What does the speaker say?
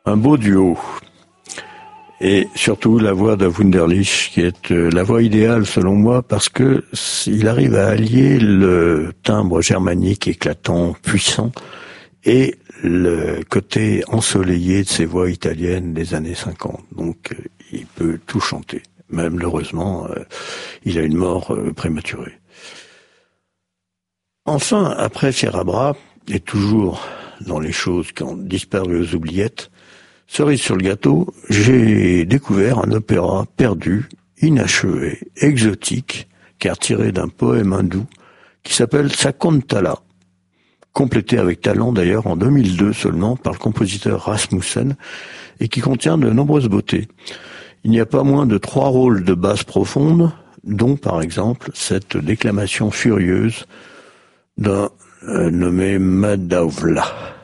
Un beau duo. Et surtout la voix de Wunderlich, qui est la voix idéale selon moi, parce que il arrive à allier le timbre germanique éclatant, puissant, et le côté ensoleillé de ses voix italiennes des années 50. Donc il peut tout chanter. Malheureusement, il a une mort prématurée. Enfin, après Ferrabra, et toujours dans les choses qui ont disparu aux oubliettes, cerise sur le gâteau, j'ai découvert un opéra perdu, inachevé, exotique, car tiré d'un poème hindou qui s'appelle Sakuntala, complété avec talent d'ailleurs en 2002 seulement par le compositeur Rasmussen, et qui contient de nombreuses beautés. Il n'y a pas moins de 3 rôles de basse profonde, dont par exemple cette déclamation furieuse d'un nommé Madhavla.